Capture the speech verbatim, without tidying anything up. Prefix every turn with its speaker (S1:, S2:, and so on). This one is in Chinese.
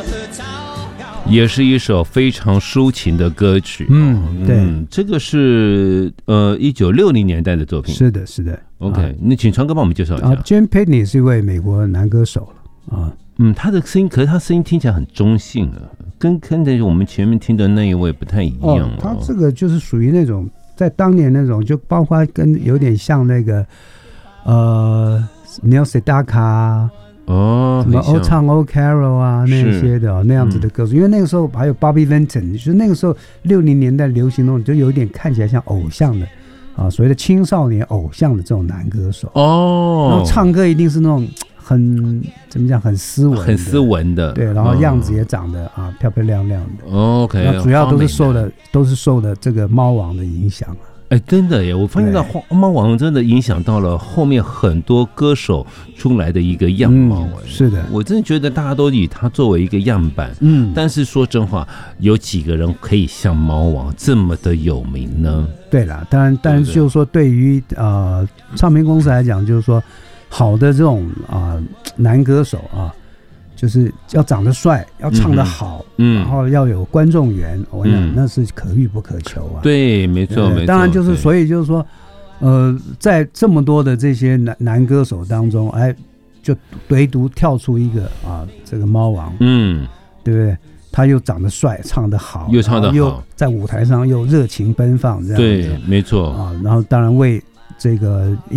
S1: 也是一首非常抒情的歌曲。
S2: 嗯，对，
S1: 嗯、这个是呃一九六零年代的作品。
S2: 是的，是的。
S1: OK，、啊、那请川哥帮我们介绍一下。
S2: 啊 Jane Patney 是一位美国男歌手了啊。
S1: 嗯，他的声音，可是他声音听起来很中性啊，跟跟着我们前面听的那一位不太一样、哦。
S2: 哦，他这个就是属于那种在当年那种，就包括跟有点像那个呃 Neil Sedaka。
S1: 哦，
S2: 什么欧唱欧 Carol 啊那些的、哦、那样子的歌手、嗯，因为那个时候还有 Bobby Vinton， 就是那个时候六零年代流行那种，就有点看起来像偶像的啊，所谓的青少年偶像的这种男歌手
S1: 哦，
S2: 然后唱歌一定是那种很怎么讲，很斯文的，
S1: 很斯文的，
S2: 对，然后样子也长得、嗯、啊漂漂亮亮的。
S1: 哦、OK，
S2: 那主要都是受了都是受了这个猫王的影响啊。
S1: 哎，真的耶！我发现到猫王真的影响到了后面很多歌手出来的一个样貌、嗯。
S2: 是的，
S1: 我真的觉得大家都以他作为一个样板。
S2: 嗯，
S1: 但是说真话，有几个人可以像猫王这么的有名呢？
S2: 对啦，当然，但是就是说，对于呃唱片公司来讲，就是说，好的这种啊、呃、男歌手啊。就是要长得帅，要唱得好，嗯，然后要有观众缘，我想、嗯、那是可遇不可求啊。
S1: 对，没错，没错。
S2: 当然就是，所以就是说，呃，在这么多的这些男男歌手当中，哎，就唯独跳出一个啊，这个猫王，嗯，对不对？他又长得帅，唱得好，
S1: 又唱得好，
S2: 又在舞台上又热情奔放，这样子，
S1: 对，没错
S2: 啊。然后当然为这个